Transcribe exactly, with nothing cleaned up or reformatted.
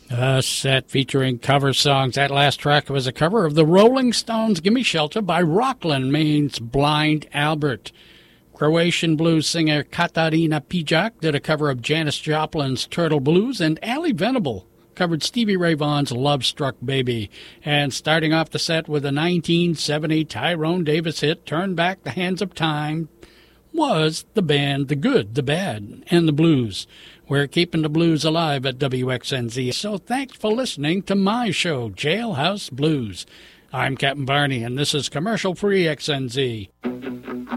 A set featuring cover songs. That last track was a cover of the Rolling Stones' Gimme Shelter by Rockland, Maine's Blind Albert. Croatian blues singer Katarina Pijak did a cover of Janis Joplin's Turtle Blues, and Allie Venable covered Stevie Ray Vaughan's Love Struck Baby. And starting off the set with a nineteen seventy Tyrone Davis hit, Turn Back the Hands of Time, was the band The Good, The Bad, and The Blues. We're keeping the blues alive at W X N Z. So thanks for listening to my show, Jailhouse Blues. I'm Captain Barney, and this is commercial-free X N Z.